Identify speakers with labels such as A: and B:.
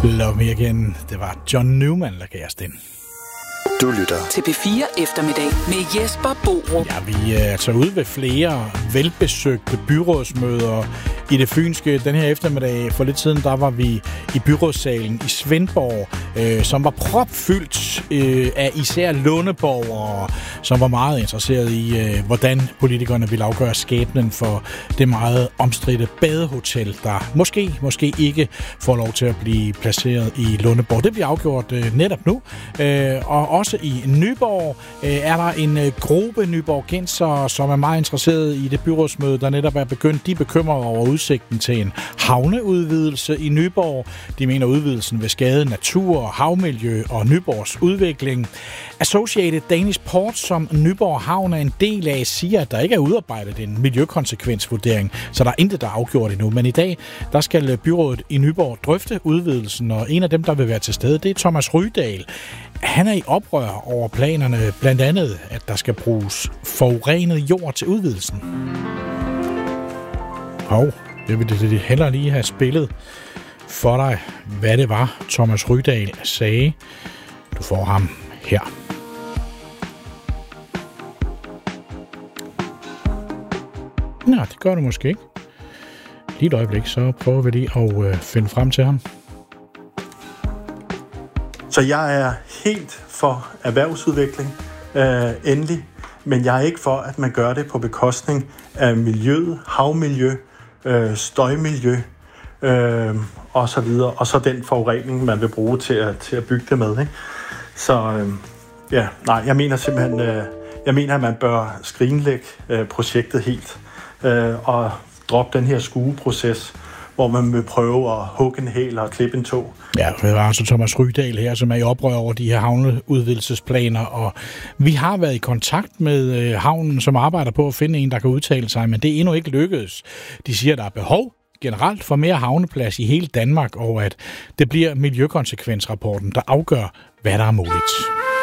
A: Love Me Again. Det var John Newman, der gav os den.
B: Du lytter
C: til P4 Eftermiddag med Jesper Borup.
A: Ja, vi er altså ude ved flere velbesøgte byrådsmøder i det fynske. Den her eftermiddag for lidt siden, der var vi i byrådssalen i Svendborg, som var propfyldt af især lundeborgere, som var meget interesseret i, hvordan politikerne ville afgøre skæbnen for det meget omstridte badehotel, der måske ikke får lov til at blive placeret i Lundeborg. Det bliver afgjort netop nu, og også i Nyborg er der en gruppe nyborgenser, som er meget interesseret i det byrådsmøde, der netop er begyndt. De er bekymrede over udsigten til en havneudvidelse i Nyborg. De mener, udvidelsen vil skade natur, havmiljø og Nyborgs udvikling. Associated Danish Port, som Nyborg Havn er en del af, siger, at der ikke er udarbejdet en miljøkonsekvensvurdering, så der er intet, der er afgjort endnu. Men i dag, der skal byrådet i Nyborg drøfte udvidelsen, og en af dem, der vil være til stede, det er Thomas Rydahl. Han er i oprør over planerne, blandt andet, at der skal bruges forurenet jord til udvidelsen. Jeg vil hellere lige have spillet for dig, hvad det var, Thomas Rydahl sagde. Du får ham her. Nå, det gør du måske ikke. Lige et øjeblik, så prøver vi lige at finde frem til ham.
D: Så jeg er helt for erhvervsudvikling, endelig, men jeg er ikke for, at man gør det på bekostning af miljøet, havmiljø, støjmiljø og så videre, og så den forurening, man vil bruge til at bygge det med. Ikke? Så jeg mener simpelthen, at man bør skrinlægge projektet helt og droppe den her skueproces, hvor man vil prøve at hugge en hæl og klippe en tog.
A: Ja, det var altså Thomas Rydahl her, som er i oprør over de her havneudvidelsesplaner, og vi har været i kontakt med havnen, som arbejder på at finde en, der kan udtale sig, men det er endnu ikke lykkedes. De siger, at der er behov generelt for mere havneplads i hele Danmark, og at det bliver miljøkonsekvensrapporten, der afgør, hvad der er muligt.